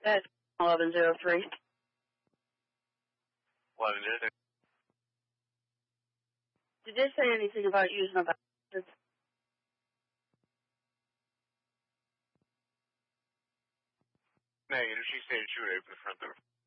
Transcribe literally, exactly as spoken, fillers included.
That's eleven zero three. eleven zero three. Did they say anything about using a basket? Negative. She said she would open the front door.